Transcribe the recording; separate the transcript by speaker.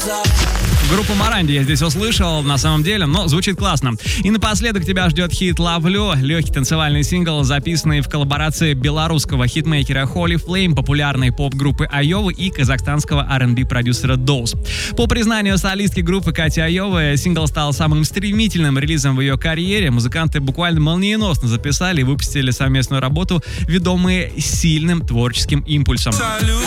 Speaker 1: Группу Моранди я здесь услышал, на самом деле, но звучит классно. И напоследок тебя ждет хит «Ловлю», легкий танцевальный сингл, записанный в коллаборации белорусского хитмейкера Holy Flame, популярной поп-группы Айовы и казахстанского R&B продюсера Доус. По признанию солистки группы Кати Айовы, сингл стал самым стремительным релизом в ее карьере. Музыканты буквально молниеносно записали и выпустили совместную работу, ведомые сильным творческим импульсом.